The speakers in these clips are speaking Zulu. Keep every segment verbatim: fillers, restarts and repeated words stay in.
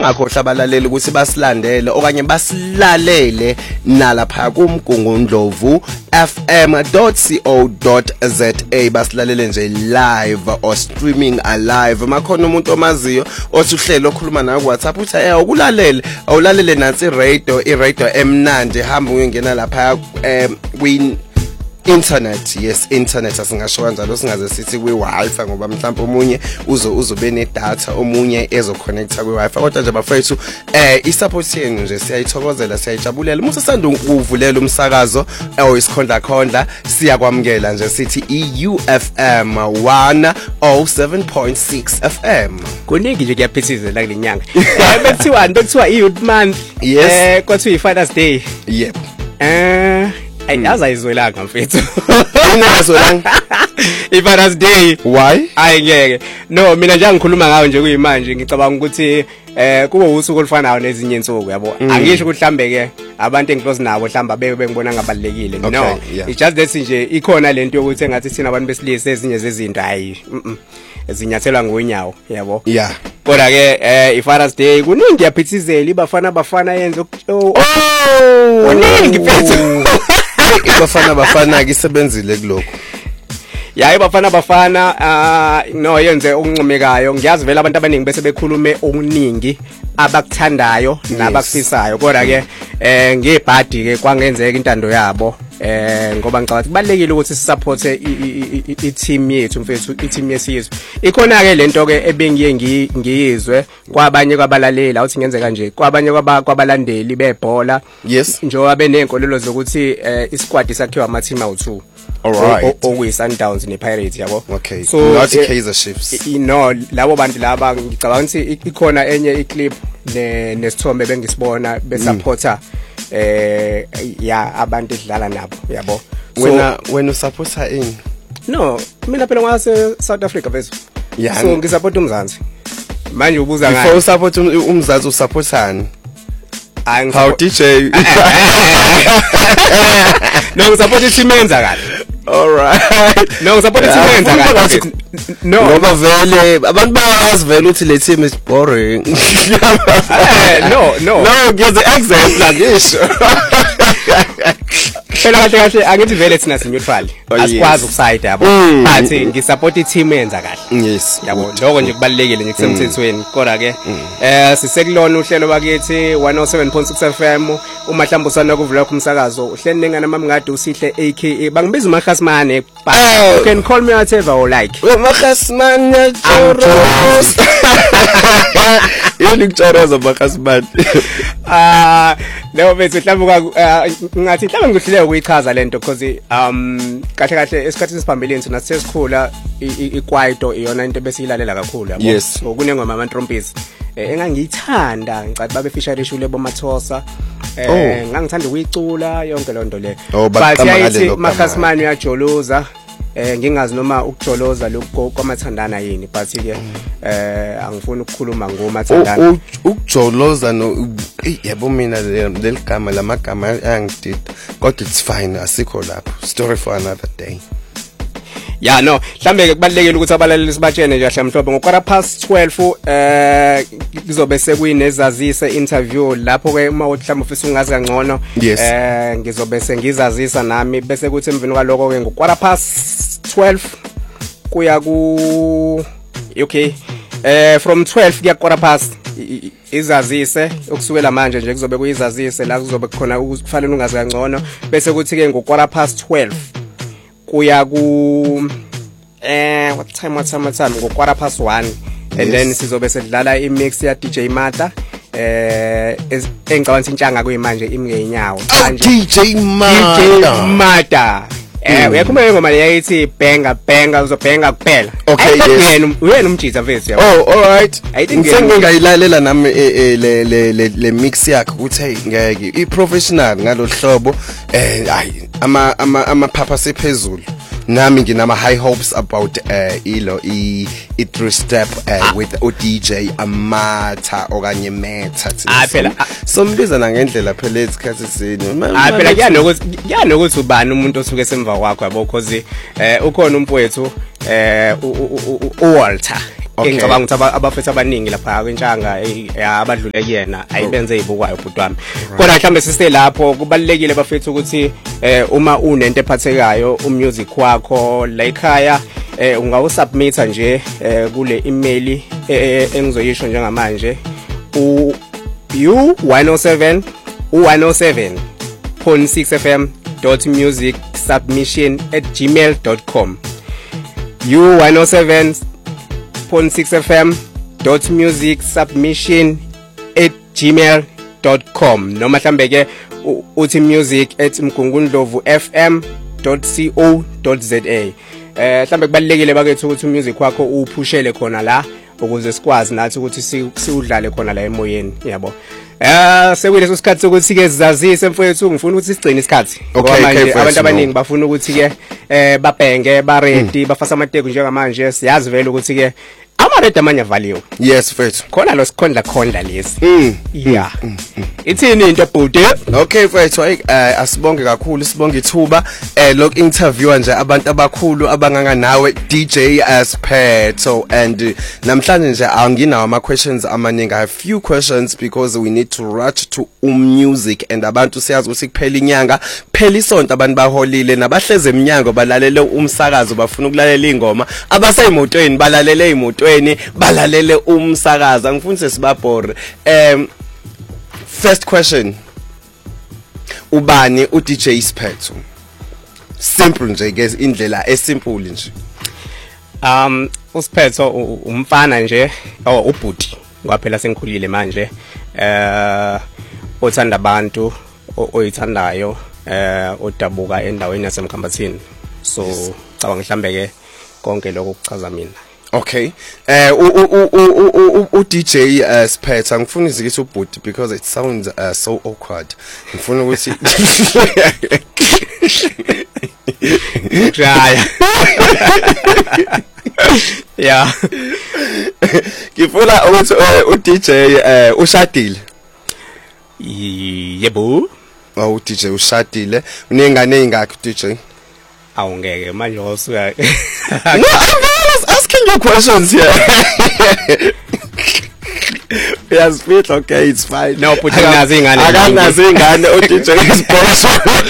bangakhohlwa abalaleli ukuthi basilandele okanye basilalele nalapha kumgungundlovu f m dot co dot za basilalele nje live or streaming alive. Makhona umuntu omaziyo othi uhlelo okhuluma nawe ku WhatsApp uthi eh ukulalele awulalele nansi radio iradio emnandi hamba uyengena lapha kwi internet. Yes, internet asingasho kanjalo singaze sithi kwi Wi-Fi ngoba mhlawumbe omunye uzo uzobe ne data omunye ezo connecta kwi Wi-Fi. Kodwa nje bafethu eh isupport yenu nje siyayithokozela siyayijabulela. Musa sanda ukuvulela umsakazo oyisikhondla khondla siyakwamukela nje sithi i U F M one oh seven point six F M. Kuningi nje kuyaphithizela kule nyanga. Eh bekuthiwa bekuthiwa i Youth Month. Eh kwathiwa i Father's Day. Yep. Eh ayaza izwelanga mfethu. Ingazwelanga. I Father's Day. Why? Ayi ngeke. No, mina nje ngikhuluma ngawo nje kuyimanje ngicabanga ukuthi eh kuba usuku olufanayo nezinye insuku yabo. Angisho ukuthi mhlambe ke abantu engiclose nabo mhlamba beke bengibona ngabalekile. No. It's just that nje ikhona lento yokuthi engathi thina abantu besilisa ezinye zezinto hayi. Mhm. Ezinyathelwa ngonyawo yabo. Yeah. Kodwa ke eh i Father's Day kuningi yaphithizela ibafana bafana yenze oh. Kuningi mfethu. Ibafana bafana ke isebenzile kuloko. Ya ibafana bafana ah no yenze okuncomekayo. Ngiyazi vele abantu abaningi bese bekhulume okuningi abakuthandayo nabakufisayo. Kodwa ke eh ngebhadi ke kwangenzeka intando yabo. Eh ngoba ngicabanga kubalekile ukuthi support i team yethu mfethu i team yesizwe. Ikhona ke lento ke ebengiye ngiyizwe kwabanye kwabalaleli awuthi ngenzeka nje kwabanye kwabalandeli bebhola. Yes. Njengoba benenkolelo zokuthi isquad sakhiwa ama team awu two. Alright. Okuyi Sundowns ne Pirates yabo. Okay. So not Kaizer Chiefs. No, labo bantu laba ngicabanga ukuthi ikhona enye iclip ne nesithombe bengisibona besupporter eh ya abantu edlala nabo yabo. Wena wena usupporta ini? No, mina phela ngase South Africa bese. Yeah. So ngisupport uMzansi. Manje ubuza ngayo. Before usupport uMzansi usupportani? How D J? No, ngisupport iSimenza kahle. Alright. No, ngisupport iSimenza kahle. No, ngoba vele abantu bayazi vele ukuthi le team is boring. No, no. No, give the example ngisho. Phela kahle kahle angithi vele thina sineutral. Asikwazi ukuside yabo. Athi ngisupport i-team yenza kahle. Yes. Yabo, lokho nje kubalekile nje kusemthethweni. Kodwa ke eh sisekulona uhlelo bakithi one oh seven point six F M uMahlambusana kuvula kumsakazo. Uhleli nengane mamngadi usihle aka bangibiza uMakhasmane. You can call me whatever you like. Umakhasmane Choros. Yini kuchoroza Makhasmane? Ah, leo bese mhlawumbe ngathi mhlawumbe ngikuhlele ukuyichaza lento because um kahle kahle esikhathini esiphambeleni sina sesikhula ikwaito iyona into besiyilalela kakhulu yabo. Yes. Kunengoma amaTrompisi engangiyithanda ngicathi babe fishery shule boMathosa eh ngangithanda ukuyicula yonke lonto le. But yayithi Makhasmane uyajoloza eh ngingazi noma ukujoloza lokho kwamathandana yini but ke eh angifuni ukukhuluma ngomathandana. Ukujoloza no yebo mina leligama lamagama angidid kodwa it's fine asikho lapho story for another day. Ya no mhlambe ke kubalekile ukuthi abalaleli sibatshene nje kahle mhlophe ngo quarter past twelve eh kuzobe sekuyinezazise interview lapho ke uma uthi mhlawumbe ufisa ungazi kangcono eh ngizobe sengizazisa nami bese kuthi emveni kwaloko ke ngo quarter past twelve kuya ku okay eh from twelve kuya quarter past izazise ukusukela manje nje kuzobe kuyizazise la kuzobe khona ukufanele ungazi kangcono bese kuthi ke ngo quarter past twelve kuya ku eh what time what time what time ngo quarter past one and then sizobe sedlala imix ya D J Mata eh engicabanga intshanga kuyimanje imngenyawo manje D J Mata D J Mata eh uyakhuluma ngoma leyayithi benga benga uzobhenga kuphela. Okay, yes. Uyena umjitha mfethu yabo. Oh all right. I think ngisengayilalela nami le le le mix yakhe ukuthi hey ngeke i professional ngalohlobo eh hayi ama ama ama phapha sephezulu. Nami nginama high hopes about uh ilo i i three step uh, with o D J Amata okanye Meta ah phela sombiza na ngendlela phela esikhathi sini ah phela kuyanokuthi kuyanokuthi ubani umuntu osuke semva kwakho yabo because eh ukhona umfowethu eh uWalter Okay. Ngicabanga ukuthi abafethu abaningi lapha kwentshanga abadlule kuyena ayibenze izibukwayo bhuti wami. Kodwa mhlambe sise lapho kubalekile bafethu ukuthi uma unento ephathekayo umusic wakho la ekhaya ungawusubmita nje kule email engizoyisho njengamanje u u one oh seven u one oh seven point six f m dot music submission at gmail dot com u one oh seven point six f m dot music submission at gmail dot com noma mhlambe ke uthi music at mgungundlovu f m dot co dot za eh mhlambe kubalekile bakethu ukuthi umusic wakho uphushele khona la ukuze sikwazi nathi ukuthi siudlale khona la emoyeni yabo. Eh sekuleso sikhathi ukuthi ke sizazise mfowethu ngifuna ukuthi sigcine isikhathi ngoba manje abantu abaningi bafuna ukuthi ke eh babhenge ba ready bafasa amateki njengamanje siyazi vele ukuthi ke ama-red amanye avaliwe. Yes mfethu. Khona lo sikhondla khondla lesi. Yeah. Ithini into bhuti? Okay mfethu asibonge kakhulu sibonge ithuba eh loku interviewer nje abantu abakhulu abanganga nawe D J Sphetho and namhlanje nje anginawo ama questions amaningi. I have few questions because we need to rush to music and abantu siyazi ukuthi kuphela inyanga phela isonto abantu baholile nabahleze eminyango balalele umsakazo bafuna ukulalela ingoma abaseyimotweni balalele imotweni balalele umsakazo ngifundise sibabhore. Um first question, ubani u D J Sphetho? Simple nje guys, indlela esimple nje. Um uSphetho umfana nje oh ubhuti ngoba phela sengikhulile manje eh othanda abantu oyithandayo eh odabuka endaweni yasemkhambathini, so cabanga mhlambe ke konke lokho kuchaza mina. Okay. Eh u u D J Sphetho ngifuna izikithi ubhuti because it sounds uh, so awkward. Ngifuna ukuthi Jaya. Yeah. Ngifuna ukuthi u D J eh ushadile. Yebo. Oh u D J ushadile. Unengane ezingakho D J? Awungeke manje osuka. No, I'm asking you questions here. Yes, Sphetho, okay, it's fine. No, put nazi ingane. Akanazi ingane u D J Sphetho.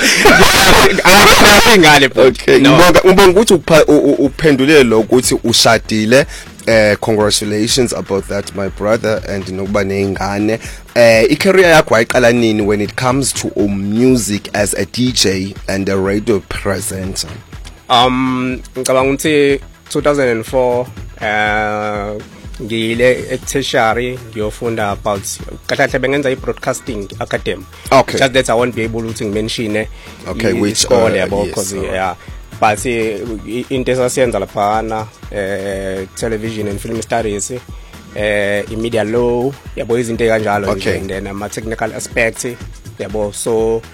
Akanazi ingane. Okay, ngibonga ngibonga ukuthi uphendulele lo ukuthi ushadile. Uh, congratulations about that, my brother, and nokuba nengane. Uh, i-career yakho ayiqala nini when it comes to um, music as a D J and a radio presenter? Um, ngicabanga ukuthi two thousand four uh ngile e-tertiary ngiyofunda about kahle kahle bengenza i-broadcasting academy. Okay. Just that I won't be able to mention okay which school uh, yabo yes, because uh, yeah but into esasiyenza laphana eh television and film studies eh media law yabo izinto kanjalo nje and then ama technical aspects yabo, so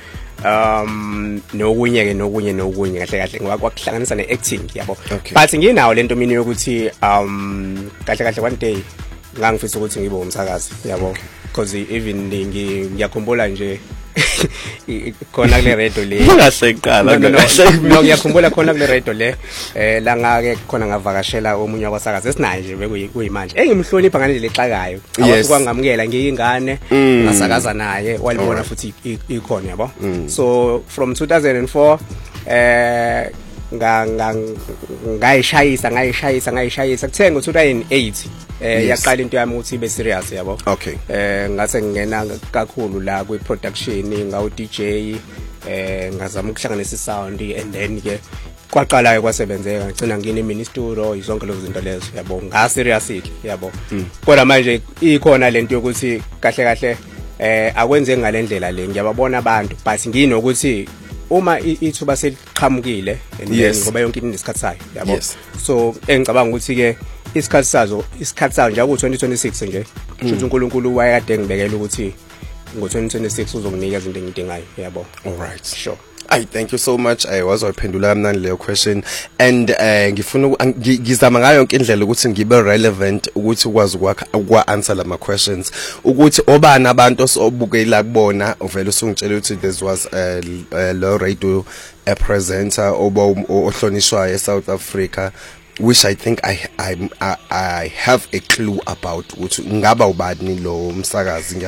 um nokunye ke nokunye nokunye kahle kahle ngoba kwakuhlanganisa ne-acting yabo. But nginawo lento mina yokuthi um kahle kahle one day ngangifisa ukuthi ngibe umsakazi yabo, because even ngiyakhumbula nje khona kule radio le ngaseqala no ngiyakhumbula khona kule radio le eh la ngake khona ngavakashela omunye wasakaza esinaye nje bekuyimanje engimhlonipha ngale lexakayo abantu kwangamukela ngiyingane ngasakaza naye walibona futhi ikhona yabo. So from two thousand four eh nga ngayishayisa ngayishayisa ngayishayisa kuthe ngo two thousand eight eh yaqala into yami ukuthi ibe serious yabo. Okay. Eh ngase ngena kakhulu la kwi production ngawu D J eh ngazama ukuhlanganisa sound and then ke kwaqala kwasebenzeka ngicina ngine mini studio izonke lezo zinto lezo yabo nga seriously yabo. Kodwa manje ikhona lento yokuthi kahle kahle eh akwenze ngalendlela le ngiyababona abantu but nginokuthi uma ithuba seliqhamukile ngoba yonke into inesikhathi sayo yabo. So engicabanga ukuthi ke isikhathi sazo isikhathi sayo nje ku twenty twenty-six nje futhi uNkulunkulu wayekade ngibekela ukuthi ngo twenty twenty-six uzokunika izinto engidingayo yabo. All right, sure. I thank you so much. I was waphendula kamnandi leyo question and uh, ngifuna ngizama ngayo yonke indlela ukuthi ngibe relevant ukuthi ukwazi ukwakha ukwa answer lama questions ukuthi obana abantu osobukela kubona uvela usungitshela ukuthi this was a uh, uh, low radio a presenter oba ohlonishwayo eSouth Africa which I think I I I have a clue about ukuthi ngaba ubani lo umsakazi